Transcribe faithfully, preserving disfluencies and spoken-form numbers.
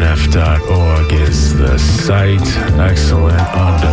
f dot org is the site. Excellent on